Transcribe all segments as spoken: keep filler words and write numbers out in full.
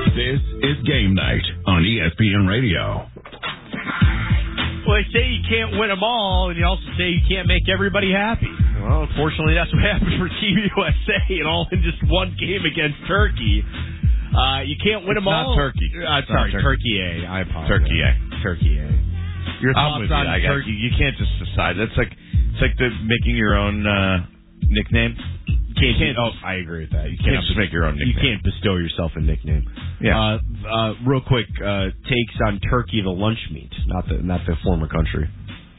This is Game Night on E S P N Radio. Well, they say you can't win them all, and you also say you can't make everybody happy. Well, unfortunately, that's what happened for Team U S A, and all in just one game against Turkey. Uh, you can't win it's them all. Not Turkey. Uh, sorry, not Turkey. Turkey A. I apologize. Turkey A. Turkey A. Your I'm thoughts with on you. I got Turkey? You. You can't just decide. That's like it's like the making your own uh, nickname. Can't, you can't, oh, I agree with that. You can't can't just make your own nickname. You can't bestow yourself a nickname. Yeah. Uh, uh, real quick, uh, takes on Turkey, the lunch meat, not the not the former country.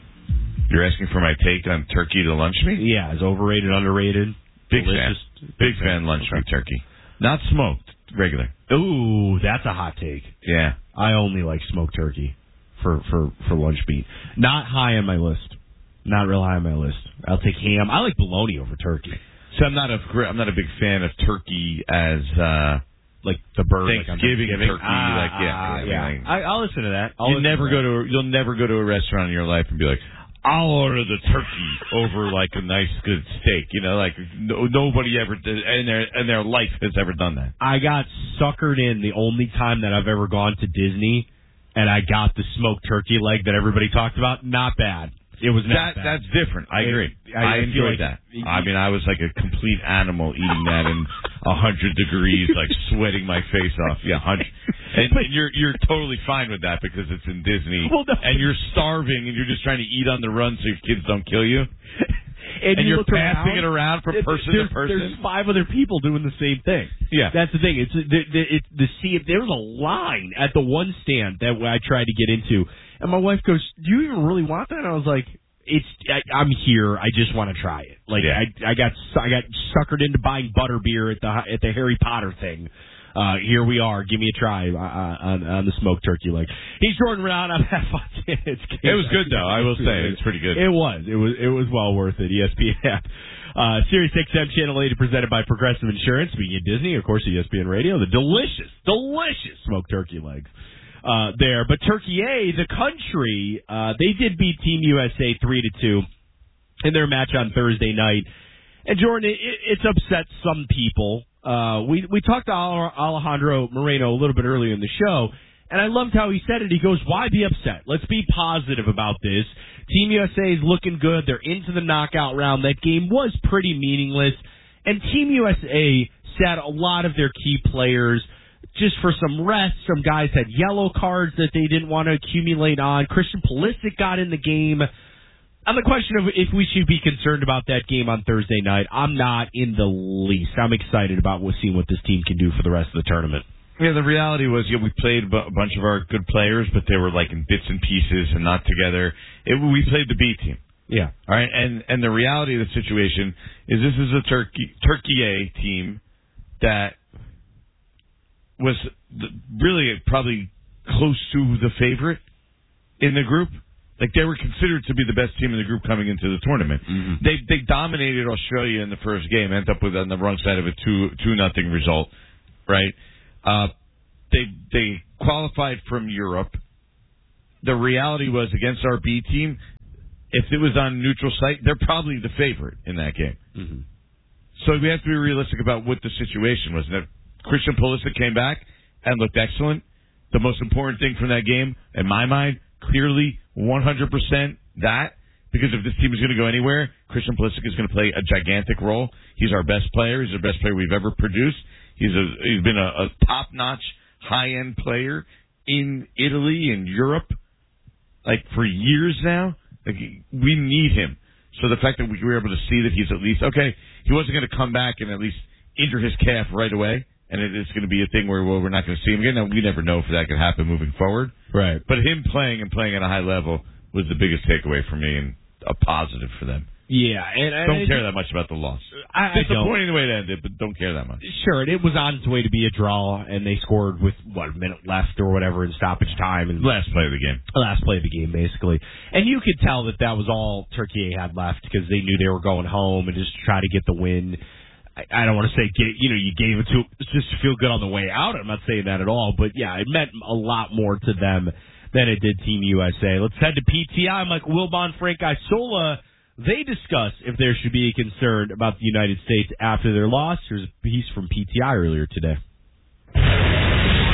You're asking for my take on turkey to lunch meat? Yeah, is overrated, underrated? Big delicious? fan. Big, Big fan, fan lunch okay. meat turkey. Not smoked, regular. Ooh, that's a hot take. Yeah. I only like smoked turkey for, for, for lunch meat. Not high on my list. Not real high on my list. I'll take ham. I like bologna over turkey. So I'm not a I'm not a big fan of turkey as uh, like the bird Thanksgiving, like turkey. Ah, like yeah, ah, yeah. yeah. I, mean, I, I'll listen to that. I'll you never go to a, you'll never go to a restaurant in your life and be like, I'll order the turkey over like a nice good steak. You know, like no, nobody ever did, in their in their life has ever done that. I got suckered in the only time that I've ever gone to Disney, and I got the smoked turkey leg that everybody talked about. Not bad. It was not that, bad. That's different. I agree. I, I, I enjoyed like that. I mean, I was like a complete animal eating that in a hundred degrees, like sweating my face off. Yeah, hundred. And you're you're totally fine with that because it's in Disney, well, no. and you're starving, and you're just trying to eat on the run so your kids don't kill you. And, and you you're passing around, it around from person to person. There's five other people doing the same thing. Yeah, that's the thing. It's the, the, it's the see. There was a line at the one stand that I tried to get into, and my wife goes, "Do you even really want that?" And I was like, "It's I, I'm here. I just want to try it." Like yeah. I I got I got suckered into buying butterbeer at the at the Harry Potter thing. Uh, here we are. Give me a try uh, on, on the smoked turkey leg. He's Jordan Brown. I'm having fun. It's it was good though. I will say it's pretty good. It was. It was. It was well worth it. E S P N app. Uh, Sirius X M Channel eight presented by Progressive Insurance. Speaking of Disney, of course, E S P N Radio. The delicious, delicious smoked turkey legs uh, there. But Turkey A, the country, uh, they did beat Team U S A three to two in their match on Thursday night. And Jordan, it, it's upset some people. Uh, we we talked to Alejandro Moreno a little bit earlier in the show, and I loved how he said it. He goes, "Why be upset? Let's be positive about this. Team U S A is looking good. They're into the knockout round. That game was pretty meaningless, and Team U S A sat a lot of their key players just for some rest. Some guys had yellow cards that they didn't want to accumulate on. Christian Pulisic got in the game." On the question of if we should be concerned about that game on Thursday night, I'm not in the least. I'm excited about seeing what this team can do for the rest of the tournament. Yeah, the reality was, yeah, we played a bunch of our good players, but they were like in bits and pieces and not together. It, we played the B team. Yeah. All right, and and the reality of the situation is this is a Turkey Turkey A team that was really probably close to the favorite in the group. Like, they were considered to be the best team in the group coming into the tournament. Mm-hmm. They they dominated Australia in the first game, ended up with on the wrong side of a two two nothing result, right? Uh, they they qualified from Europe. The reality was against our B team, if it was on a neutral site, they're probably the favorite in that game. Mm-hmm. So we have to be realistic about what the situation was. Now, Christian Pulisic came back and looked excellent. The most important thing from that game, in my mind, clearly one hundred percent that, because if this team is going to go anywhere, Christian Pulisic is going to play a gigantic role. He's our best player. He's the best player we've ever produced. He's a, he's been a, a top-notch, high-end player in Italy and Europe, like, for years now. Like, we need him. So the fact that we were able to see that he's at least, okay, he wasn't going to come back and at least injure his calf right away, and it is going to be a thing where well, we're not going to see him again. Now, we never know if that could happen moving forward. Right. But him playing and playing at a high level was the biggest takeaway for me and a positive for them. Yeah. And, and don't care that much about the loss. I, I Disappointing the way it ended, but don't care that much. Sure, and it was on its way to be a draw, and they scored with, what, a minute left or whatever in stoppage time. And last play of the game. Last play of the game, basically. And you could tell that that was all Turkey had left because they knew they were going home and just try to get the win. I don't want to say, you know, you gave it to just to feel good on the way out. I'm not saying that at all. But, yeah, it meant a lot more to them than it did Team U S A. Let's head to P T I. Michael Wilbon, Frank Isola. They discuss if there should be a concern about the United States after their loss. Here's a piece from P T I earlier today.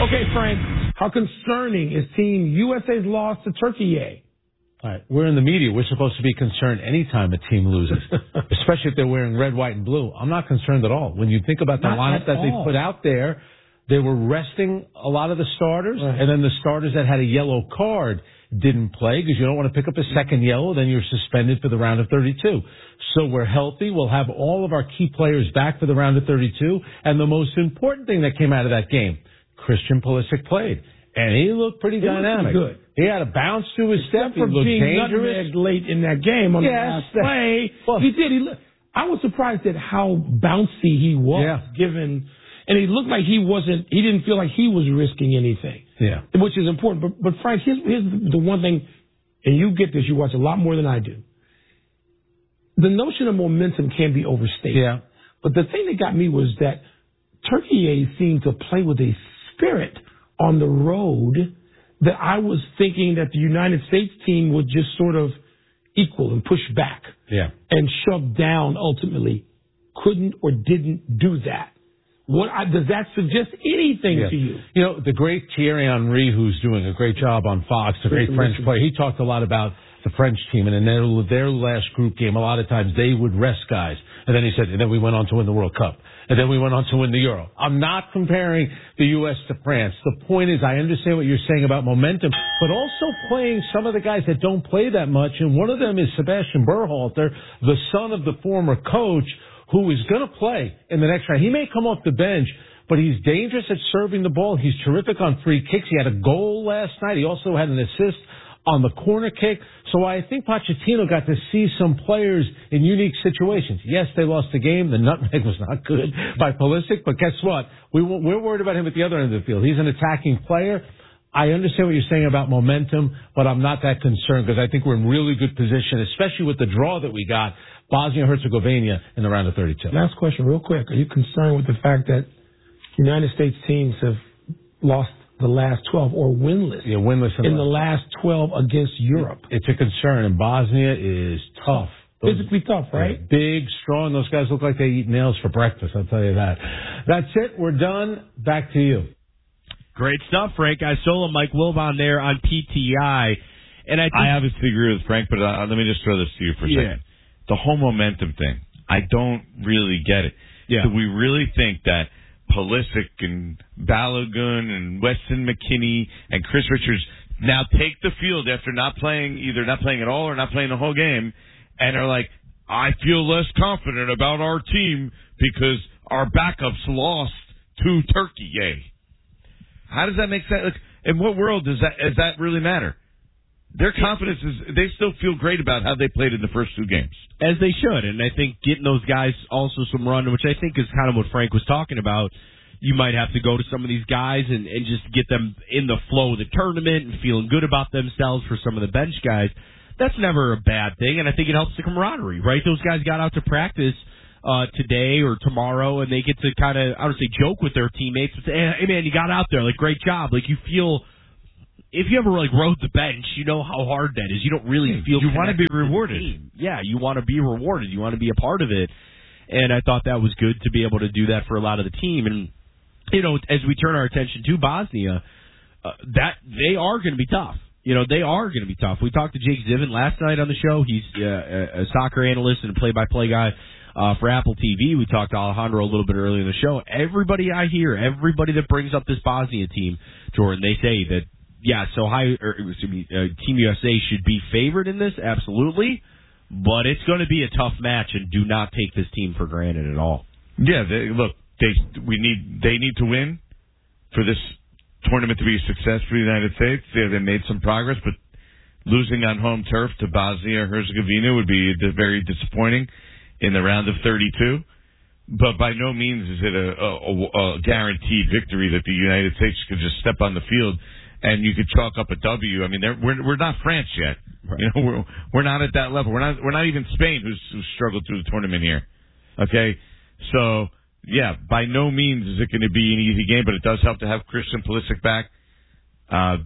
Okay, Frank, how concerning is Team U S A's loss to Turkey? All right, we're in the media. We're supposed to be concerned anytime a team loses, especially if they're wearing red, white, and blue. I'm not concerned at all. When you think about the Not lineup that all. they put out there, they were resting a lot of the starters, Right. and then the starters that had a yellow card didn't play because you don't want to pick up a second yellow, then you're suspended for the round of thirty-two. So we're healthy. We'll have all of our key players back for the round of thirty-two. And the most important thing that came out of that game, Christian Pulisic played. And he looked pretty He looked dynamic. good. He had a bounce to his step. Except for he looked being dangerous. nutmegged late in that game on Yes, the last that- play. well- he did. He look, I was surprised at how bouncy he was, Yeah. given, and he looked like he wasn't. He didn't feel like he was risking anything. Yeah. Which is important. But, but Frank, here's, here's the one thing, and you get this. You watch a lot more than I do. The notion of momentum can be overstated. Yeah. But the thing that got me was that Turkey seemed to play with a spirit on the road that I was thinking that the United States team would just sort of equal and push back Yeah. and shove down ultimately. Couldn't or didn't do that. What I, does that suggest anything Yeah. to you? You know, the great Thierry Henry, who's doing a great job on Fox, the great French player, he talked a lot about the French team, and in their, their last group game, a lot of times they would rest guys. And then he said, and then we went on to win the World Cup. And then we went on to win the Euro. I'm not comparing the U S to France. The point is, I understand what you're saying about momentum, but also playing some of the guys that don't play that much. And one of them is Sebastian Berhalter, the son of the former coach, who is going to play in the next round. He may come off the bench, but he's dangerous at serving the ball. He's terrific on free kicks. He had a goal last night. He also had an assist on the corner kick. So I think Pochettino got to see some players in unique situations. Yes, they lost the game. The nutmeg was not good by Pulisic, but guess what? We, we're worried about him at the other end of the field. He's an attacking player. I understand what you're saying about momentum, but I'm not that concerned because I think we're in really good position, especially with the draw that we got, Bosnia-Herzegovina in the round of thirty-two. Last question, real quick. Are you concerned with the fact that United States teams have lost the last twelve or winless, Yeah, winless in, in the last twelve against Europe? It's a concern, and Bosnia is tough. Those, Physically tough, right? Big, strong. Those guys look like they eat nails for breakfast, I'll tell you that. That's it. We're done. Back to you. Great stuff, Frank. I saw Mike Wilbon there on P T I. And I, think, I obviously agree with Frank, but uh, let me just throw this to you for a Yeah. second. The whole momentum thing, I don't really get it. Yeah. Do we really think that Pulisic and Balogun and Weston McKennie and Chris Richards now take the field after not playing, either not playing at all or not playing the whole game, and are like, I feel less confident about our team because our backups lost to Turkey, yay. How does that make sense? Like, in what world does that does that really matter? Their confidence is, they still feel great about how they played in the first two games. As they should, and I think getting those guys also some run, which I think is kind of what Frank was talking about. You might have to go to some of these guys and, and just get them in the flow of the tournament and feeling good about themselves for some of the bench guys. That's never a bad thing, and I think it helps the camaraderie, right? Those guys got out to practice uh, today or tomorrow, and they get to kind of, I don't say joke with their teammates, but say, hey, man, you got out there, like, great job. Like, you feel... If you ever like rode the bench, you know how hard that is. You don't really feel you want to be connected the rewarded. team. Yeah, you want to be rewarded. You want to be a part of it. And I thought that was good to be able to do that for a lot of the team. And you know, as we turn our attention to Bosnia, uh, that they are going to be tough. You know, they are going to be tough. We talked to Jake Zivan last night on the show. He's uh, a soccer analyst and a play-by-play guy uh, for Apple T V. We talked to Alejandro a little bit earlier in the show. Everybody I hear, everybody that brings up this Bosnia team, Jordan, they say that. Yeah, so high, or, excuse me, uh, Team U S A should be favored in this, absolutely, but it's going to be a tough match, and do not take this team for granted at all. Yeah, they, look, they we need they need to win for this tournament to be a success for the United States. Yeah, they made some progress, but losing on home turf to Bosnia Herzegovina would be very disappointing in the round of thirty-two. But by no means is it a, a, a guaranteed victory that the United States could just step on the field and you could chalk up a W. I mean, we're we're not France yet. Right. You know, we're we're not at that level. We're not we're not even Spain, who's, who's struggled through the tournament here. Okay, so yeah, by no means is it going to be an easy game, but it does help to have Christian Pulisic back. Uh,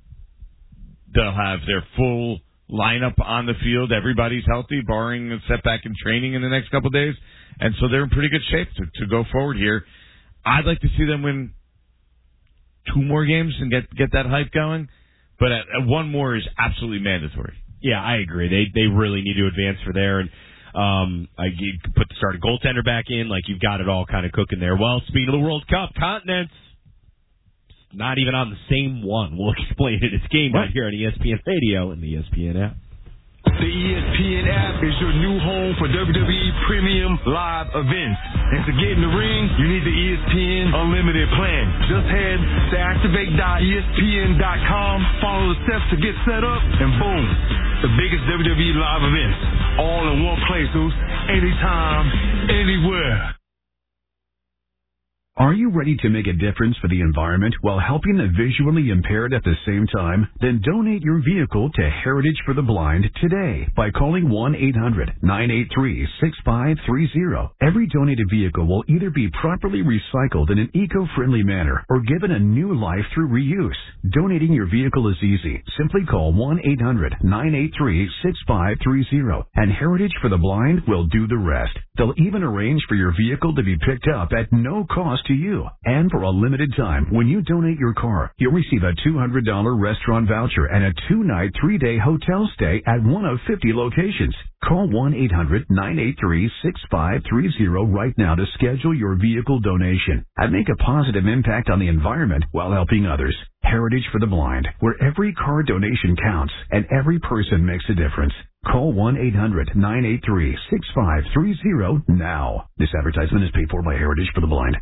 they'll have their full lineup on the field. Everybody's healthy, barring a setback in training in the next couple of days, and so they're in pretty good shape to, to go forward here. I'd like to see them win two more games and get get that hype going. But at, at one more is absolutely mandatory. Yeah, I agree. They they really need to advance for there. And um, I you could put the starting goaltender back in. Like, you've got it all kind of cooking there. Well, speaking of the World Cup, continents, not even on the same one. We'll explain it. It's game night here on E S P N Radio and the E S P N app. The E S P N app is your new home for W W E Premium Live events. And to get in the ring, you need the E S P N Unlimited plan. Just head to activate dot E S P N dot com, follow the steps to get set up, and boom, the biggest W W E live events, all in one place, anytime, anywhere. Are you ready to make a difference for the environment while helping the visually impaired at the same time? Then donate your vehicle to Heritage for the Blind today by calling one eight hundred nine eight three six five three zero. Every donated vehicle will either be properly recycled in an eco-friendly manner or given a new life through reuse. Donating your vehicle is easy. Simply call one eight hundred nine eight three six five three zero and Heritage for the Blind will do the rest. They'll even arrange for your vehicle to be picked up at no cost to you. And for a limited time, when you donate your car, you'll receive a two hundred dollars restaurant voucher and a two-night, three-day hotel stay at one of fifty locations. Call one eight hundred nine eight three six five three zero right now to schedule your vehicle donation and make a positive impact on the environment while helping others. Heritage for the Blind, where every car donation counts and every person makes a difference. Call one eight hundred nine eight three six five three zero now. This advertisement is paid for by Heritage for the Blind.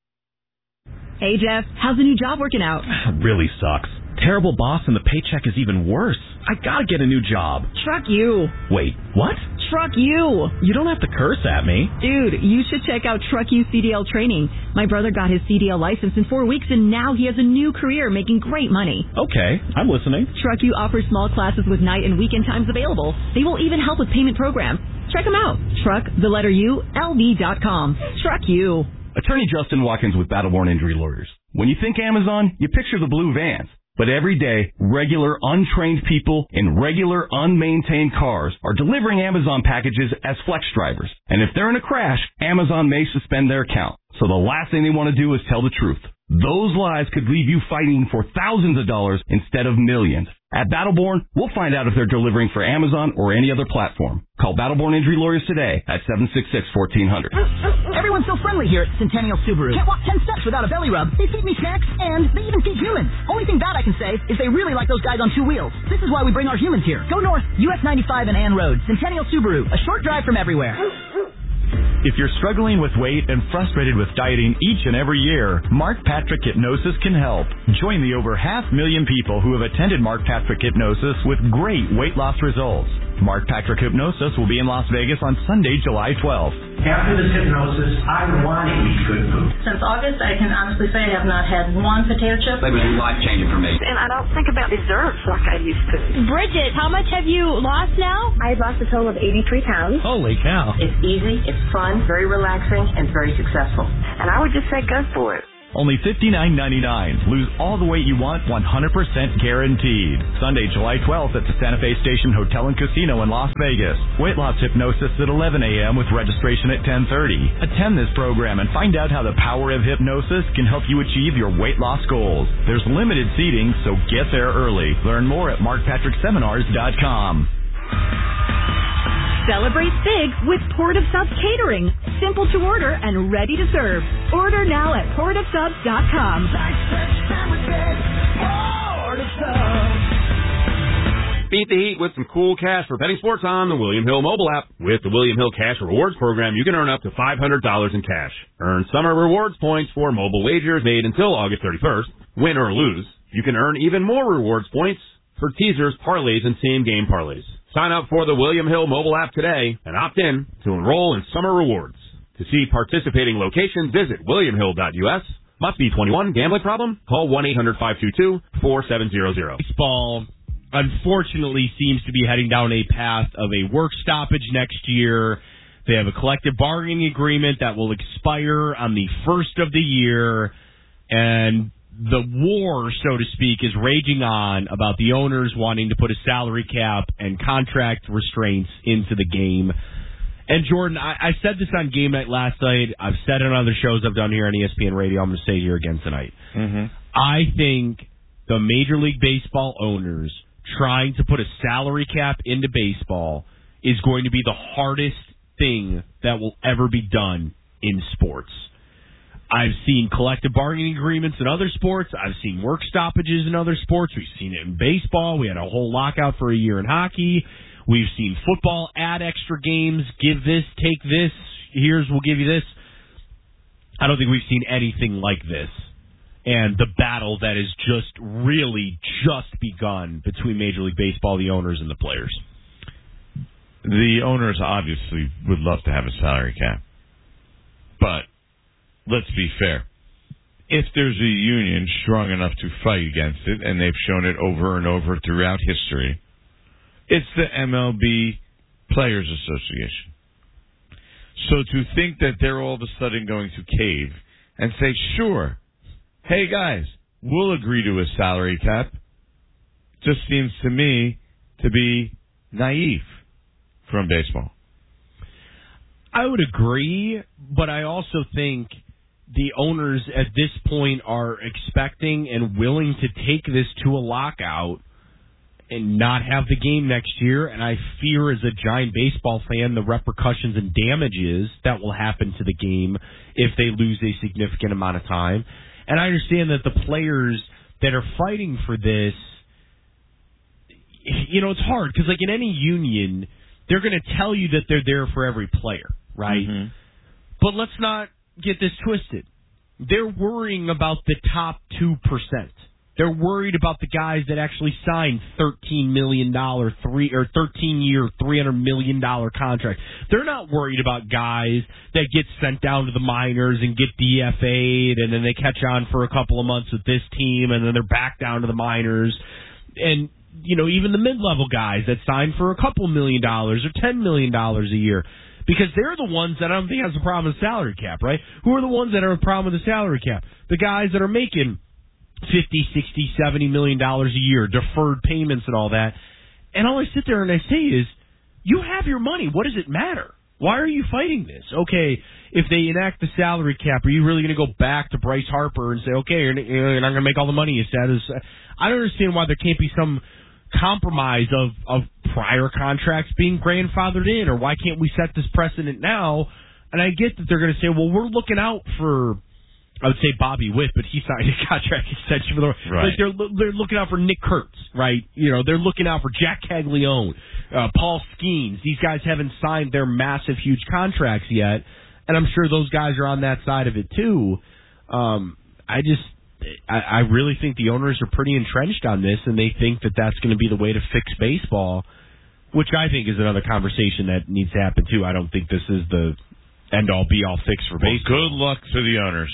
Hey, Jeff, how's the new job working out? Really sucks. Terrible boss and the paycheck is even worse. I gotta get a new job. Truck you. Wait, what? Truck you. You don't have to curse at me. Dude, you should check out Truck You C D L training. My brother got his C D L license in four weeks and now he has a new career making great money. Okay, I'm listening. Truck You offers small classes with night and weekend times available. They will even help with payment programs. Check them out. Truck, the letter U, L V dot com. Truck You. Attorney Justin Watkins with Battleborn Injury Lawyers. When you think Amazon, you picture the blue vans. But every day, regular, untrained people in regular, unmaintained cars are delivering Amazon packages as flex drivers. And if they're in a crash, Amazon may suspend their account. So the last thing they want to do is tell the truth. Those lies could leave you fighting for thousands of dollars instead of millions. At Battleborn, we'll find out if they're delivering for Amazon or any other platform. Call Battleborn Injury Lawyers today at seven six six, one four zero zero. Everyone's so friendly here at Centennial Subaru. Can't walk ten steps without a belly rub. They feed me snacks, and they even feed humans. Only thing bad I can say is they really like those guys on two wheels. This is why we bring our humans here. Go north, U S ninety-five and Ann Road. Centennial Subaru, a short drive from everywhere. If you're struggling with weight and frustrated with dieting each and every year, Mark Patrick Hypnosis can help. Join the over half million people who have attended Mark Patrick Hypnosis with great weight loss results. Mark Patrick Hypnosis will be in Las Vegas on Sunday, July twelfth. After this hypnosis, I want to eat good food. Since August, I can honestly say I have not had one potato chip. It was life-changing for me. And I don't think about desserts like I used to. Bridget, how much have you lost now? I've lost a total of eighty-three pounds. Holy cow. It's easy, it's fun, very relaxing, and very successful. And I would just say go for it. Only fifty-nine ninety-nine. Lose all the weight you want, one hundred percent guaranteed. Sunday, July twelfth at the Santa Fe Station Hotel and Casino in Las Vegas. Weight loss hypnosis at eleven a.m. with registration at ten thirty. Attend this program and find out how the power of hypnosis can help you achieve your weight loss goals. There's limited seating, so get there early. Learn more at mark patrick seminars dot com. Celebrate big with Port of Subs Catering. Simple to order and ready to serve. Order now at port of subs dot com. Beat the heat with some cool cash for betting sports on the William Hill mobile app. With the William Hill Cash Rewards program, you can earn up to five hundred dollars in cash. Earn summer rewards points for mobile wagers made until August thirty-first. Win or lose, you can earn even more rewards points for teasers, parlays, and same-game parlays. Sign up for the William Hill mobile app today and opt in to enroll in summer rewards. To see participating locations, visit william hill dot u s. Must be twenty-one. Gambling problem? Call one eight hundred five two two four seven zero zero. Baseball, unfortunately, seems to be heading down a path of a work stoppage next year. They have a collective bargaining agreement that will expire on the first of the year, and the war, so to speak, is raging on about the owners wanting to put a salary cap and contract restraints into the game. And, Jordan, I, I said this on Game Night last night. I've said it on other shows I've done here on E S P N Radio. I'm going to say it here again tonight. Mm-hmm. I think the Major League Baseball owners trying to put a salary cap into baseball is going to be the hardest thing that will ever be done in sports. I've seen collective bargaining agreements in other sports. I've seen work stoppages in other sports. We've seen it in baseball. We had a whole lockout for a year in hockey. We've seen football add extra games, give this, take this, here's, we'll give you this. I don't think we've seen anything like this. And the battle that has just really just begun between Major League Baseball, the owners, and the players. The owners obviously would love to have a salary cap. But let's be fair. If there's a union strong enough to fight against it, and they've shown it over and over throughout history, it's the M L B Players Association. So to think that they're all of a sudden going to cave and say, sure, hey guys, we'll agree to a salary cap, just seems to me to be naive from baseball. I would agree, but I also think the owners at this point are expecting and willing to take this to a lockout and not have the game next year. And I fear as a giant baseball fan the repercussions and damages that will happen to the game if they lose a significant amount of time. And I understand that the players that are fighting for this, you know, it's hard because like in any union, they're going to tell you that they're there for every player, right? Mm-hmm. But let's not get this twisted. They're worrying about the top two percent. They're worried about the guys that actually signed thirteen million dollars, three or thirteen-year, three hundred million dollars contract. They're not worried about guys that get sent down to the minors and get D F A'd, and then they catch on for a couple of months with this team, and then they're back down to the minors. And, you know, even the mid-level guys that sign for a couple million dollars or ten million dollars a year. Because they're the ones that I don't think has a problem with the salary cap, right? Who are the ones that have a problem with the salary cap? The guys that are making fifty, sixty, seventy million dollars a year, deferred payments and all that. And all I sit there and I say is, you have your money. What does it matter? Why are you fighting this? Okay, if they enact the salary cap, are you really going to go back to Bryce Harper and say, okay, you're, you're not going to make all the money you said? I don't understand why there can't be some compromise of, of prior contracts being grandfathered in, or why can't we set this precedent now? And I get that they're going to say, well, we're looking out for, I would say Bobby Witt, but he signed a contract extension for the right. Like they're they're looking out for Nick Kurtz, right? You know, they're looking out for Jack Caglione, uh, Paul Skeens. These guys haven't signed their massive, huge contracts yet, and I'm sure those guys are on that side of it too. Um, I just, I, I really think the owners are pretty entrenched on this, and they think that that's going to be the way to fix baseball, which I think is another conversation that needs to happen too. I don't think this is the end-all, be-all fix for well, baseball. Good luck to the owners.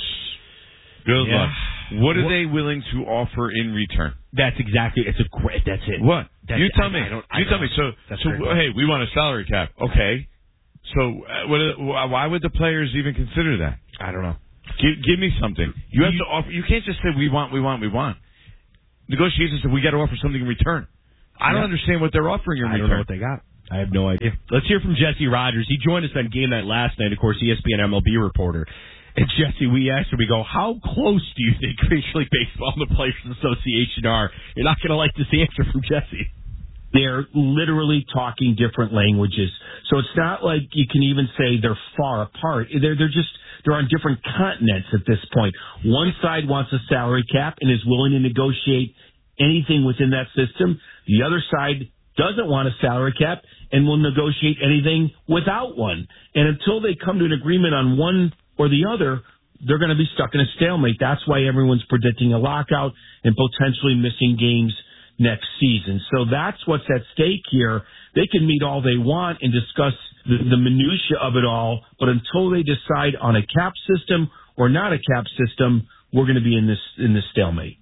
Good yeah. luck. What are what, they willing to offer in return? That's exactly. It's a great. That's it. What? That's you tell it. me. I, I don't, I you don't tell me. So, that's so hey, we want a salary cap. Okay. So, uh, what, why would the players even consider that? I don't know. Give, give me something. You have you, to offer. You can't just say we want, we want, we want. Negotiations say we got to offer something in return. I don't yeah. understand what they're offering in I return. I don't know what they got. I have no idea. Let's hear from Jesse Rogers. He joined us on Game Night last night, of course, E S P N M L B reporter. And Jesse, we asked him, we go, how close do you think Major League Baseball and the Players Association are? You're not going to like this answer from Jesse. They're literally talking different languages. So it's not like you can even say they're far apart. They're, they're just, they're on different continents at this point. One side wants a salary cap and is willing to negotiate anything within that system. The other side doesn't want a salary cap and will negotiate anything without one. And until they come to an agreement on one or the other, they're going to be stuck in a stalemate. That's why everyone's predicting a lockout and potentially missing games next season. So that's what's at stake here. They can meet all they want and discuss the, the minutia of it all, but until they decide on a cap system or not a cap system, we're going to be in this in this stalemate.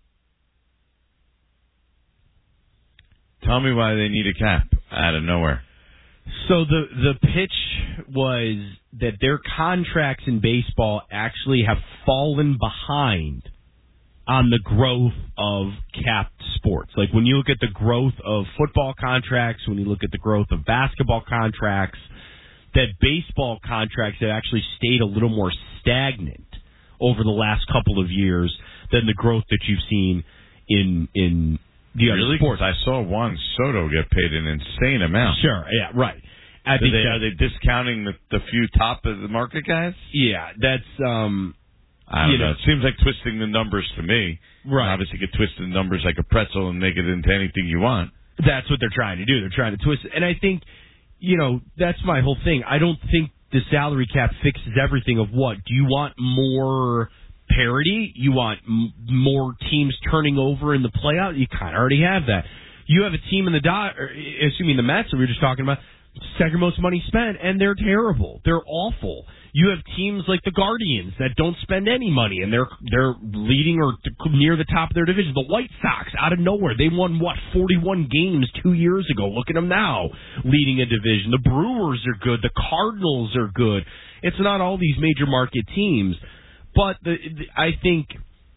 Tell me why they need a cap out of nowhere. So the the pitch was that their contracts in baseball actually have fallen behind on the growth of capped sports. Like when you look at the growth of football contracts, when you look at the growth of basketball contracts, that baseball contracts have actually stayed a little more stagnant over the last couple of years. than the growth that you've seen in in the other really? sports. I saw Juan Soto get paid an insane amount. Sure, yeah, right. I so think they, that, are they discounting the, the few top of the market guys? Yeah, that's um. I don't you know. know. It seems like twisting the numbers to me. Right. Obviously, you could twist the numbers like a pretzel and make it into anything you want. That's what they're trying to do. They're trying to twist it. And I think, you know, that's my whole thing. I don't think the salary cap fixes everything of what? Do you want more parity? You want m- more teams turning over in the playoff? You kind of already have that. You have a team in the dot, or, assuming the Mets that we were just talking about, second most money spent, and they're terrible. They're awful. You have teams like the Guardians that don't spend any money, and they're they're leading or near the top of their division. The White Sox, out of nowhere, they won, what, forty-one games two years ago. Look at them now, leading a division. The Brewers are good. The Cardinals are good. It's not all these major market teams, but the, the, I think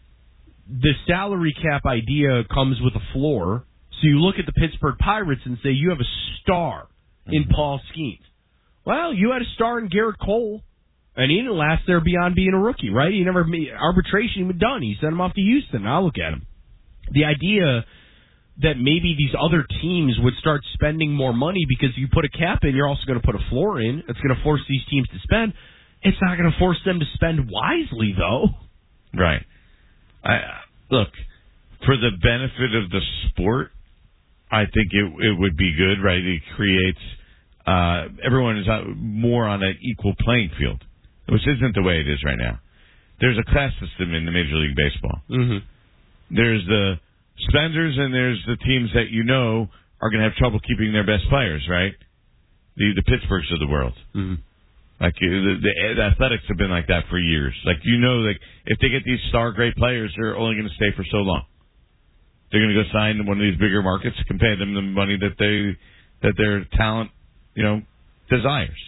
the salary cap idea comes with a floor. So you look at the Pittsburgh Pirates and say you have a star in Paul Skeens. Well, you had a star in Garrett Cole, and he didn't last there beyond being a rookie, right? He never made arbitration was done. He sent him off to Houston. I'll look at him. The idea that maybe these other teams would start spending more money because you put a cap in, you're also going to put a floor in. It's going to force these teams to spend. It's not going to force them to spend wisely, though. Right. I look, for the benefit of the sport, I think it it would be good, right? It creates uh, everyone is more on an equal playing field, which isn't the way it is right now. There's a class system in the Major League Baseball. Mm-hmm. There's the spenders, and there's the teams that you know are going to have trouble keeping their best players, right? The the Pittsburghs of the world. Mm-hmm. Like the, the, the Athletics have been like that for years. Like you know, like if they get these star great players, they're only going to stay for so long. They're going to go sign one of these bigger markets, can pay them the money that they that their talent, you know, desires.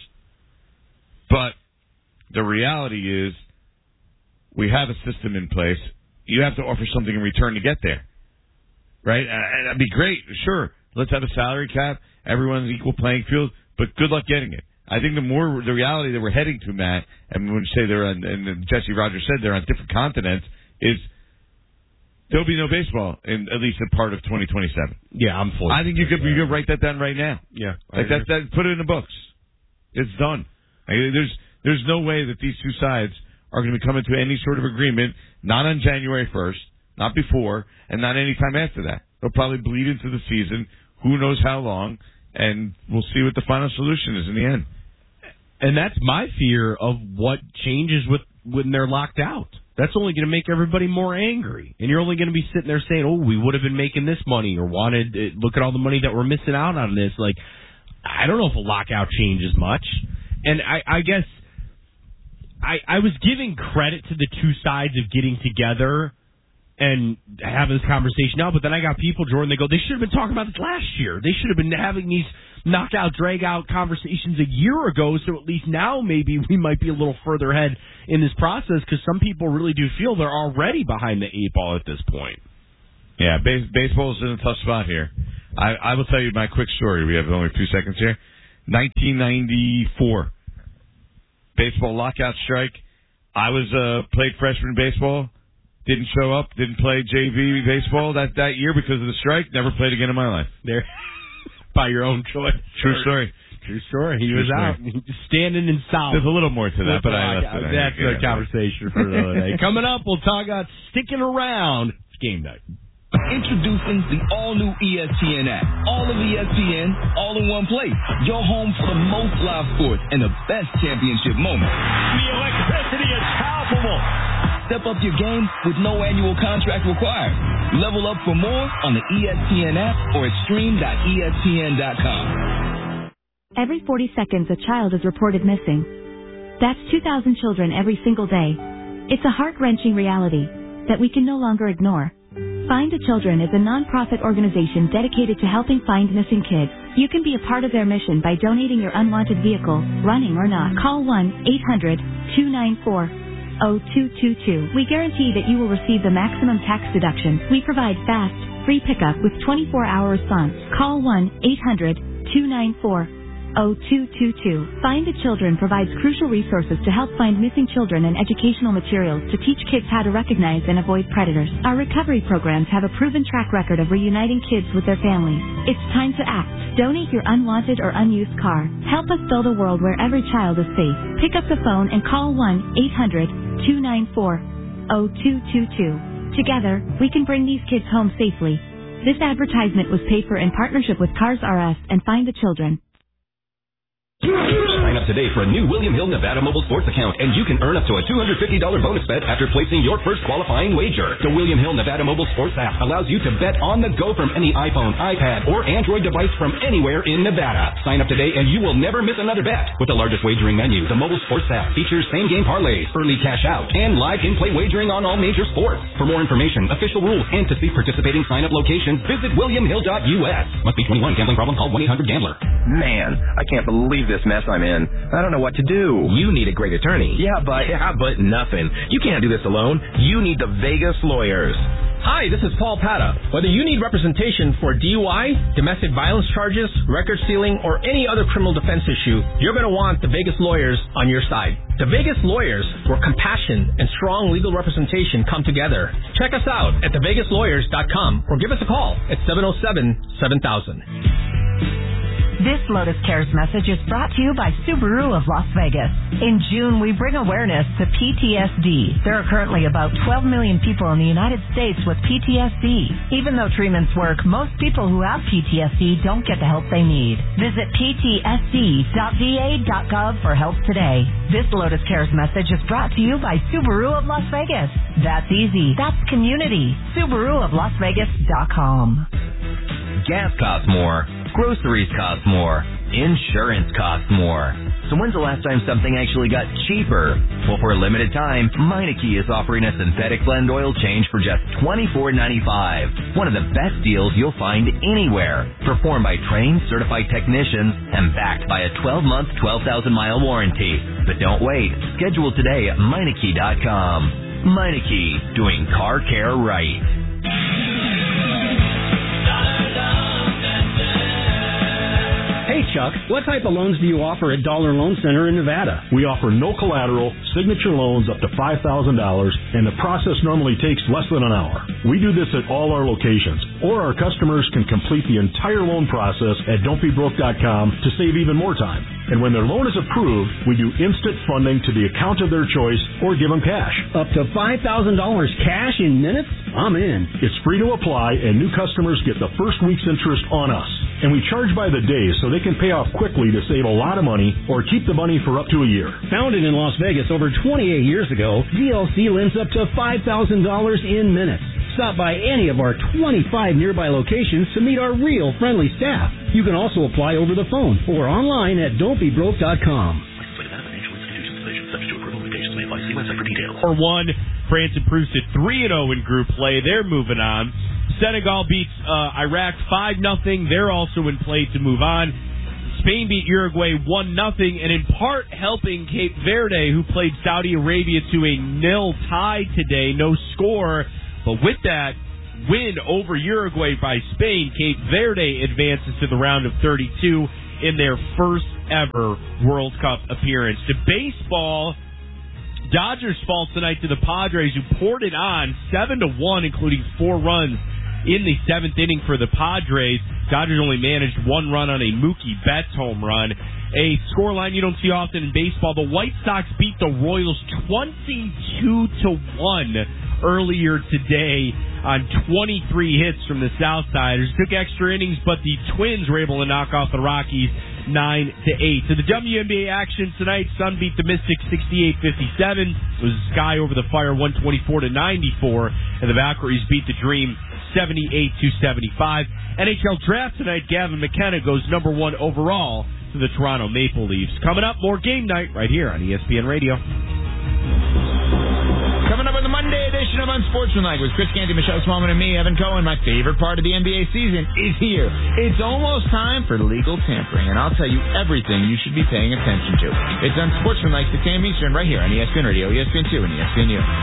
But the reality is, we have a system in place. You have to offer something in return to get there, right? And that'd be great. Sure, let's have a salary cap. Everyone's equal playing field, but good luck getting it. I think the more the reality that we're heading to, Matt, and when you say they're on, and Jesse Rogers said they're on different continents, is there'll be no baseball in at least a part of twenty twenty-seven. Yeah, I'm fully. I think you could you could write that down right now. Yeah, like that, that. Put it in the books. It's done. Like, there's there's no way that these two sides are going to be coming to any sort of agreement. Not on January first, not before, and not any time after that. They'll probably bleed into the season. Who knows how long? And we'll see what the final solution is in the end. And that's my fear of what changes with when they're locked out. That's only going to make everybody more angry. And you're only going to be sitting there saying, oh, we would have been making this money or wanted, look at all the money that we're missing out on this. Like, I don't know if a lockout changes much. And I, I guess I, I was giving credit to the two sides of getting together and having this conversation now, but then I got people, Jordan, they go, they should have been talking about this last year. They should have been having these knockout, drag-out conversations a year ago, so at least now maybe we might be a little further ahead in this process because some people really do feel they're already behind the eight ball at this point. Yeah, base, baseball's in a tough spot here. I, I will tell you my quick story. We have only a few seconds here. nineteen ninety-four, baseball lockout strike. I was uh, played freshman baseball. Didn't show up, didn't play J V baseball that, that year because of the strike. Never played again in my life. There, by your own choice. True story. True story. He True was story. out, standing in South. There's a little more to that, but I left it. That's a conversation for another day. Coming up, we'll talk about sticking around. It's game night. Introducing the all-new E S P N app. All of E S P N, all in one place. Your home for the most live sports and the best championship moments. The electricity is palpable. Step up your game with no annual contract required. Level up for more on the E S P N app or at stream dot E S P N dot com. Every forty seconds, a child is reported missing. That's two thousand children every single day. It's a heart-wrenching reality that we can no longer ignore. Find the Children is a non-profit organization dedicated to helping find missing kids. You can be a part of their mission by donating your unwanted vehicle, running or not. Call one eight hundred two nine four oh two two two. We guarantee that you will receive the maximum tax deduction. We provide fast, free pickup with twenty-four hour response. Call one eight hundred two nine four oh two two two. Find a Children provides crucial resources to help find missing children and educational materials to teach kids how to recognize and avoid predators. Our recovery programs have a proven track record of reuniting kids with their families. It's time to act. Donate your unwanted or unused car. Help us build a world where every child is safe. Pick up the phone and call one eight hundred two nine four oh two two two. Together, we can bring these kids home safely. This advertisement was paid for in partnership with Cars R Us and Find the Children. Sign up today for a new William Hill Nevada Mobile Sports account, and you can earn up to a two hundred fifty dollars bonus bet after placing your first qualifying wager. The William Hill Nevada Mobile Sports app allows you to bet on the go from any iPhone, iPad, or Android device from anywhere in Nevada. Sign up today and you will never miss another bet. With the largest wagering menu, the mobile sports app features same-game parlays, early cash out, and live in-play wagering on all major sports. For more information, official rules, and to see participating sign-up locations, visit william hill dot u s. Must be twenty-one. Gambling problem? Call one eight hundred gambler. Man, I can't believe this mess I'm in. I don't know what to do. You need a great attorney. Yeah, but... Yeah, but nothing. You can't do this alone. You need the Vegas Lawyers. Hi, this is Paul Pata. Whether you need representation for D U I, domestic violence charges, record sealing, or any other criminal defense issue, you're going to want the Vegas Lawyers on your side. The Vegas Lawyers, where compassion and strong legal representation come together. Check us out at the vegas lawyers dot com or give us a call at seven oh seven, seven thousand. This Lotus Cares message is brought to you by Subaru of Las Vegas. In June, we bring awareness to P T S D. There are currently about twelve million people in the United States with P T S D. Even though treatments work, most people who have P T S D don't get the help they need. Visit p t s d dot v a dot gov for help today. This Lotus Cares message is brought to you by Subaru of Las Vegas. That's easy. That's community. Subaru of Las Vegas dot com. Gas costs more. Groceries cost more. Insurance costs more. So when's the last time something actually got cheaper? Well, for a limited time, Meineke is offering a synthetic blend oil change for just twenty-four ninety-five. One of the best deals you'll find anywhere. Performed by trained, certified technicians and backed by a twelve-month, twelve thousand mile warranty. But don't wait. Schedule today at Meineke dot com. Meineke, doing car care right. Hey, Chuck, what type of loans do you offer at Dollar Loan Center in Nevada? We offer no collateral, signature loans up to five thousand dollars, and the process normally takes less than an hour. We do this at all our locations, or our customers can complete the entire loan process at don't be broke dot com to save even more time. And when their loan is approved, we do instant funding to the account of their choice or give them cash. Up to five thousand dollars cash in minutes? I'm in. It's free to apply, and new customers get the first week's interest on us. And we charge by the day so they can pay off quickly to save a lot of money or keep the money for up to a year. Founded in Las Vegas over twenty-eight years ago, D L C lends up to five thousand dollars in minutes. Stop by any of our twenty-five nearby locations to meet our real friendly staff. You can also apply over the phone or online at don't be broke dot com. For one, France improves to three and oh in group play. They're moving on. Senegal beats uh, Iraq five nothing. They're also in play to move on. Spain beat Uruguay one nothing, and in part helping Cape Verde, who played Saudi Arabia to a nil tie today. No score, but with that win over Uruguay by Spain, Cape Verde advances to the round of thirty-two in their first ever World Cup appearance. To baseball, Dodgers fall tonight to the Padres, who poured it on seven to one, including four runs in the seventh inning for the Padres. Dodgers only managed one run on a Mookie Betts home run. A scoreline you don't see often in baseball. The White Sox beat the Royals twenty-two to one earlier today on twenty-three hits from the Southsiders. Took extra innings, but the Twins were able to knock off the Rockies nine to eight. To the W N B A action tonight, Sun beat the Mystics sixty-eight fifty-seven. It was Sky over the Fire one twenty-four to ninety-four, and the Valkyries beat the Dream seventy-eight to seventy-five. N H L draft tonight, Gavin McKenna goes number one overall to the Toronto Maple Leafs. Coming up, more game night right here on E S P N Radio. Coming up on the Monday edition of Unsportsmanlike with Chris Canty, Michelle Smallman, and me, Evan Cohen. My favorite part of the N B A season is here. It's almost time for legal tampering, and I'll tell you everything you should be paying attention to. It's Unsportsmanlike, six a.m. Eastern, right here on E S P N Radio, E S P N two, and E S P N U.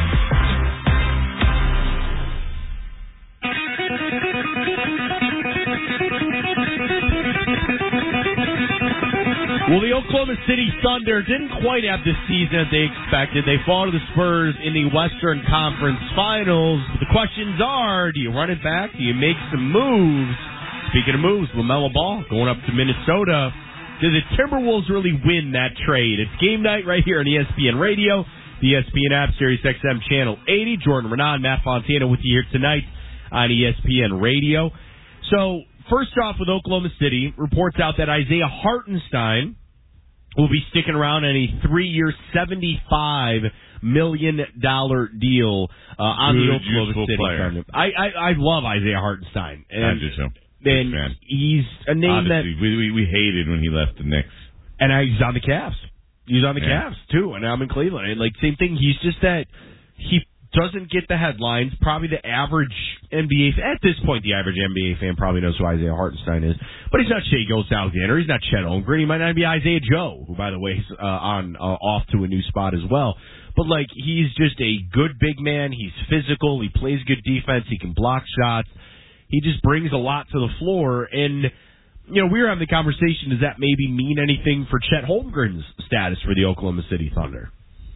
Well, the Oklahoma City Thunder didn't quite have the season that they expected. They fall to the Spurs in the Western Conference Finals. But the questions are, do you run it back? Do you make some moves? Speaking of moves, LaMelo Ball going up to Minnesota. Do the Timberwolves really win that trade? It's game night right here on E S P N Radio, the E S P N app, Sirius X M Channel eighty. Jordan Renan, Matt Fontana with you here tonight on E S P N Radio. So, first off with Oklahoma City, reports out that Isaiah Hartenstein will be sticking around on a three-year, seventy-five million dollars deal uh, on Good, the Oklahoma City player. I, I I love Isaiah Hartenstein. And, I do too. And he's a name Obviously, that we, we we hated when he left the Knicks. And I, he's on the Cavs. He's on the Yeah. Cavs too, and I'm in Cleveland. And like same thing. He's just that he doesn't get the headlines. Probably the average N B A fan, at this point, the average N B A fan probably knows who Isaiah Hartenstein is. But he's not Shai Gilgeous-Alexander. He's not Chet Holmgren. He might not be Isaiah Joe, who by the way is uh, on uh, off to a new spot as well. But like he's just a good big man. He's physical. He plays good defense. He can block shots. He just brings a lot to the floor. And you know, we were having the conversation. Does that maybe mean anything for Chet Holmgren's status for the Oklahoma City Thunder?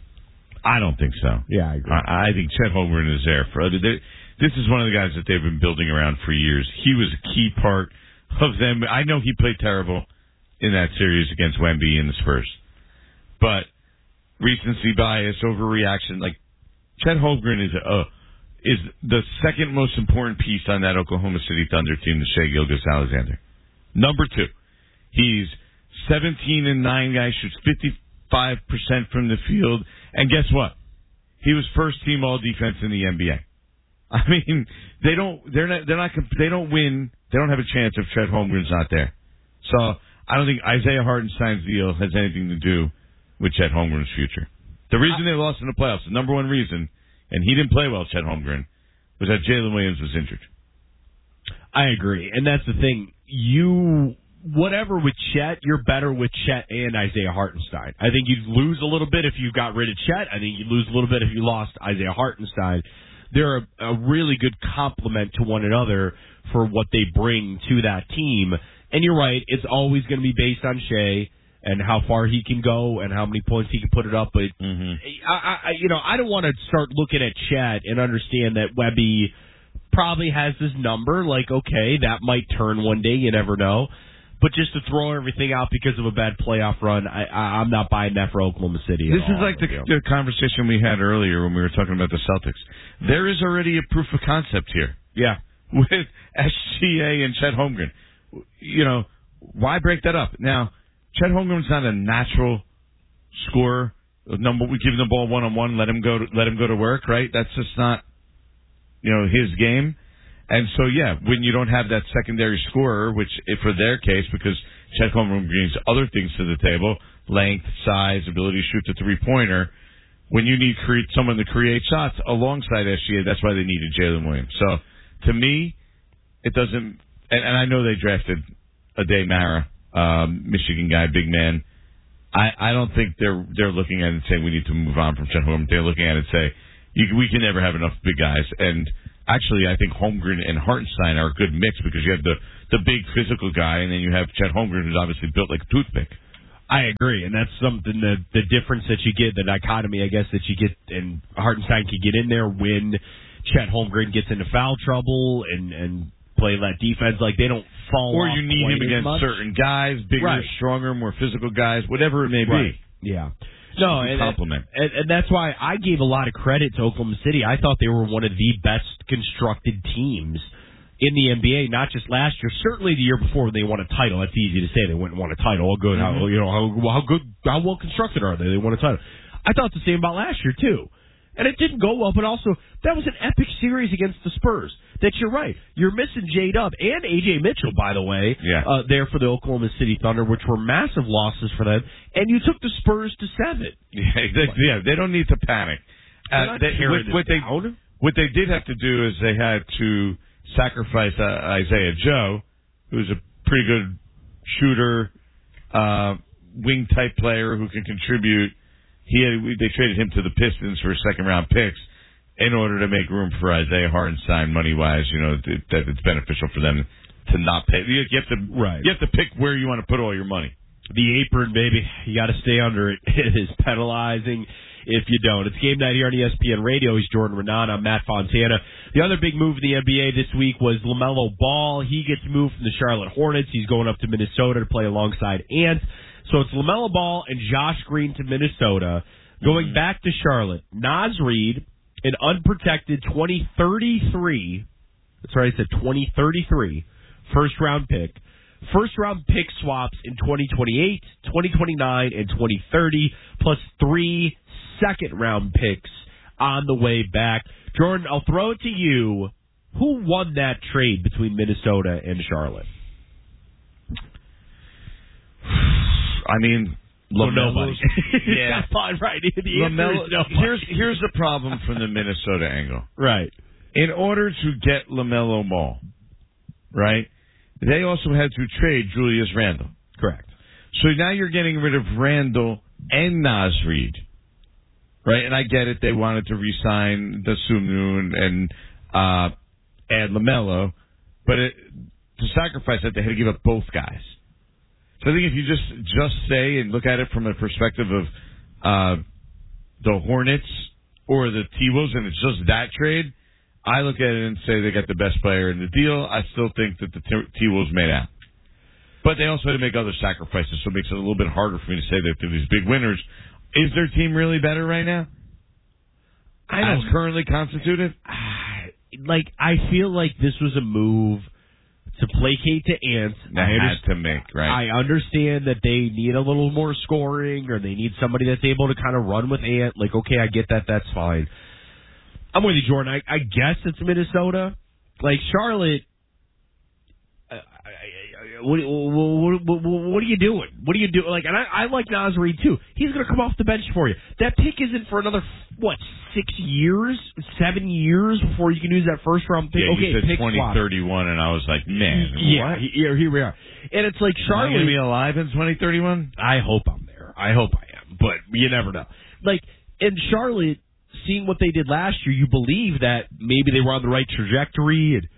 I don't think so. Yeah, I agree. I, I think Chet Holmgren is there for other. They, this is one of the guys that they've been building around for years. He was a key part of them. I know he played terrible in that series against Wemby and the Spurs, but recency bias, overreaction. Like Chet Holmgren is a is the second most important piece on that Oklahoma City Thunder team to Shai Gilgeous-Alexander. Number two, he's seventeen and nine guy, shoots fifty-five percent from the field, and guess what? He was first team all defense in the N B A. I mean, they don't, they're not, they're not, they don't win. They don't have a chance if Chet Holmgren's not there. So I don't think Isaiah Hartenstein's deal has anything to do with Chet Holmgren's future. The reason they lost in the playoffs, the number one reason, and he didn't play well, Chet Holmgren, was that Jalen Williams was injured. I agree, and that's the thing. You, whatever with Chet, you're better with Chet and Isaiah Hartenstein. I think you'd lose a little bit if you got rid of Chet. I think you'd lose a little bit if you lost Isaiah Hartenstein. They're a, a really good complement to one another for what they bring to that team. And you're right, it's always going to be based on Shai and how far he can go and how many points he can put it up. But mm-hmm. I, I, you know, I don't want to start looking at Chet and understand that Wemby probably has his number. Like, okay, that might turn one day. You never know. But just to throw everything out because of a bad playoff run, I, I, I'm not buying that for Oklahoma City. This at is all. like the, the conversation we had earlier when we were talking about the Celtics. There is already a proof of concept here. Yeah. With S G A and Chet Holmgren. You know, why break that up? Now, Chet Holmgren's not a natural scorer. Number, we give him the ball one on one, let him go, to, let him go to work. Right? That's just not, you know, his game. And so, yeah, when you don't have that secondary scorer, which if for their case, because Chet Holmgren brings other things to the table, length, size, ability to shoot the three-pointer, when you need create someone to create shots alongside S G A, that's why they needed Jalen Williams. So, to me, it doesn't, and, and I know they drafted Ade Mara, um, Michigan guy, big man. I, I don't think they're they're looking at it and saying we need to move on from Chet Holmgren. They're looking at it and say, you, we can never have enough big guys. And actually, I think Holmgren and Hartenstein are a good mix because you have the, the big physical guy, and then you have Chet Holmgren, who's obviously built like a toothpick. I agree, and that's something that the difference that you get, the dichotomy, I guess, that you get, and Hartenstein can get in there when Chet Holmgren gets into foul trouble and, and play that defense. Like, they don't fall Or off you need quite him as against much. certain guys, bigger, Right. stronger, more physical guys, whatever it may Right. be. Yeah. No, and, compliment. and, and that's why I gave a lot of credit to Oklahoma City. I thought they were one of the best constructed teams in the N B A, not just last year, certainly the year before when they won a title. That's easy to say. They wouldn't won a title. How good, Mm-hmm. how, you know, how, how good, how well constructed are they? They won a title. I thought the same about last year, too. And it didn't go well, but also that was an epic series against the Spurs. That you're right. You're missing J-Dub and A J Mitchell, by the way, yeah. uh, there for the Oklahoma City Thunder, which were massive losses for them. And you took the Spurs to seven. Yeah, they, yeah, they don't need to panic. Uh, they, what, what they what they did have to do is they had to sacrifice uh, Isaiah Joe, who's a pretty good shooter, uh, wing type player who can contribute. He had, they traded him to the Pistons for second round picks in order to make room for Isaiah Hartenstein money wise. You know that it's beneficial for them to not pay. You have to right. You have to pick where you want to put all your money. The apron, baby. You got to stay under it. It is penalizing if you don't. It's game night here on E S P N Radio. He's Jordan Renan. I'm Matt Fontana. The other big move in the N B A this week was LaMelo Ball. He gets moved from the Charlotte Hornets. He's going up to Minnesota to play alongside Ant. So it's LaMelo Ball and Josh Green to Minnesota. Going mm-hmm. back to Charlotte, Naz Reid, an unprotected twenty thirty-three, that's right, I said twenty thirty-three, first-round pick. First-round pick swaps in twenty twenty-eight, twenty twenty-nine, and twenty thirty, plus three second-round picks on the way back. Jordan, I'll throw it to you. Who won that trade between Minnesota and Charlotte? I mean, well, nobody. Yeah, right. The LaMelo, no here's here's the problem from the Minnesota angle. Right. In order to get LaMelo Ball, right, they also had to trade Julius Randle. Correct. So now you're getting rid of Randle and Naz Reid, right? And I get it. They wanted to re-sign the Sunu and uh, add LaMelo, but it, to sacrifice that, they had to give up both guys. So I think if you just just say and look at it from a perspective of uh, the Hornets or the T-Wolves, and it's just that trade, I look at it and say they got the best player in the deal. I still think that the T-Wolves made out. But they also had to make other sacrifices, so it makes it a little bit harder for me to say that they're these big winners. Is their team really better right now? I don't, As currently constituted? Like, I feel like this was a move to placate to Ant. They had to make, right? I understand that they need a little more scoring, or they need somebody that's able to kind of run with Ant. Like, okay, I get that. That's fine. I'm with you, Jordan. I, I guess it's Minnesota. Like, Charlotte, I, I, I, what, what, what, what are you doing? What are you doing? Like, and I, I like Naz Reid, too. He's going to come off the bench for you. That pick isn't for another, what, six years, seven years before you can use that first-round pick? Yeah, okay, you said pick twenty thirty-one, and I was like, man, yeah, what? Here, here we are. And it's like Charlotte. Am I going to be alive in twenty thirty-one? I hope I'm there. I hope I am, but you never know. Like, in Charlotte, seeing what they did last year, you believe that maybe they were on the right trajectory. And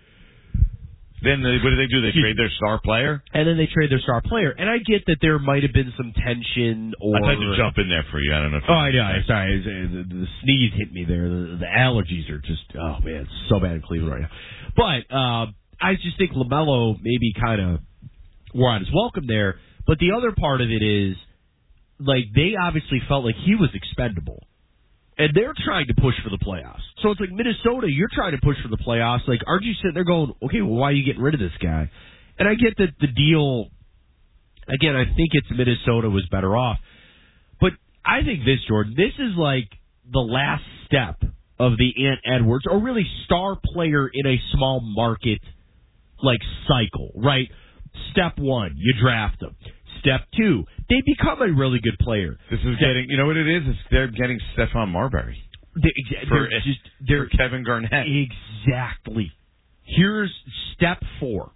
then they, what do they do? They trade their star player? And then they trade their star player. And I get that there might have been some tension or... I tried to jump in there for you. I don't know if Oh, I know. I'm sorry. The, the sneeze hit me there. The, the allergies are just... Oh, man. It's so bad in Cleveland right now. But uh, I just think LaMelo maybe kind of wore out his welcome there. But the other part of it is, like, they obviously felt like he was expendable. And they're trying to push for the playoffs. So it's like, Minnesota, you're trying to push for the playoffs. Like, aren't you sitting there going, okay, well, why are you getting rid of this guy? And I get that the deal, again, I think it's Minnesota was better off. But I think this, Jordan, this is like the last step of the Ant Edwards, or really star player in a small market, like, cycle, right? Step one, you draft them. Step two, they become a really good player. This is getting, you know what it is? It's they're getting Stephon Marbury. They, for, they're just, they're, for Kevin Garnett. Exactly. Here's step four.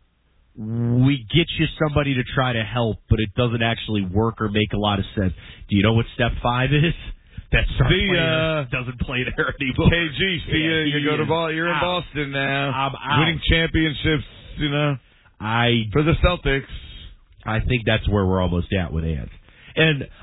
We get you somebody to try to help, but it doesn't actually work or make a lot of sense. Do you know what step five is? That star see, player uh, doesn't play there anymore. K G, see yeah, you. You go to ball. You're out. in Boston now. I'm out. Winning championships, you know, I for the Celtics. I think that's where we're almost at with Ant. And